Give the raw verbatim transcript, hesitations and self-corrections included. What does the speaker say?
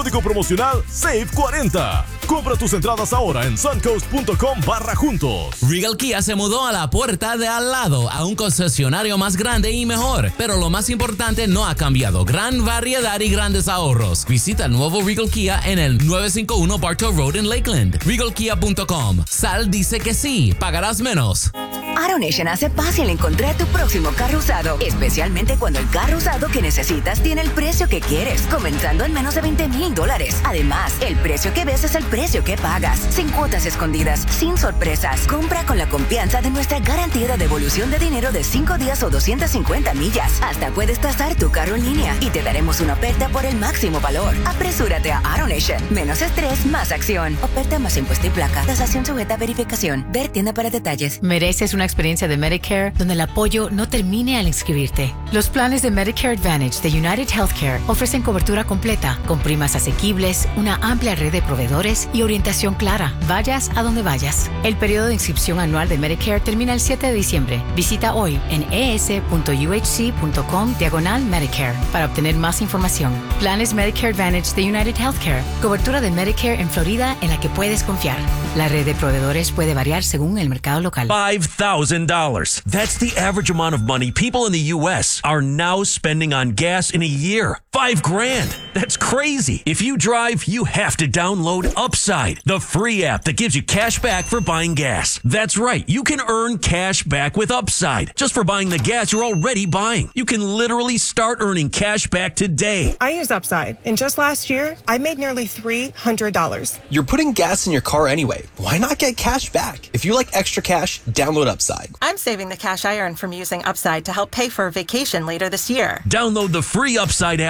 Código promocional Save cuarenta. Compra tus entradas ahora en suncoast.com barra juntos. Regal Kia se mudó a la puerta de al lado, a un concesionario más grande y mejor. Pero lo más importante no ha cambiado. Gran variedad y grandes ahorros. Visita el nuevo Regal Kia en el nueve cinco uno Bartow Road en Lakeland. regal kia punto com. Sal dice que sí, pagarás menos. AutoNation hace fácil encontrar tu próximo carro usado, especialmente cuando el carro usado que necesitas tiene el precio que quieres, comenzando en menos de veinte mil dólares. Además, el precio que ves es el precio que pagas, sin cuotas escondidas, sin sorpresas. Compra con la confianza de nuestra garantía de devolución de dinero de cinco días o doscientas cincuenta millas. Hasta puedes tasar tu carro en línea y te daremos una oferta por el máximo valor. Apresúrate a AutoNation. Menos estrés, más acción. Oferta más impuesto y placa. Tasación sujeta a verificación. Ver tienda para detalles. Mereces una experiencia de Medicare donde el apoyo no termine al inscribirte. Los planes de Medicare Advantage de United Healthcare ofrecen cobertura completa, con primas asequibles, una amplia red de proveedores y orientación clara. Vayas a donde vayas. El periodo de inscripción anual de Medicare termina el siete de diciembre. Visita hoy en es.uhc.com diagonal Medicare para obtener más información. Planes Medicare Advantage de United Healthcare. Cobertura de Medicare en Florida en la que puedes confiar. La red de proveedores puede variar según el mercado local. five thousand dollars. That's the average amount of money people in the U S are now spending on gas in a year. Five grand. That's crazy. If you drive, you have to download Upside, the free app that gives you cash back for buying gas. That's right. You can earn cash back with Upside just for buying the gas you're already buying. You can literally start earning cash back today. I use Upside, and just last year, I made nearly three hundred dollars. You're putting gas in your car anyway. Why not get cash back? If you like extra cash, download Upside. I'm saving the cash I earn from using Upside to help pay for a vacation later this year. Download the free Upside app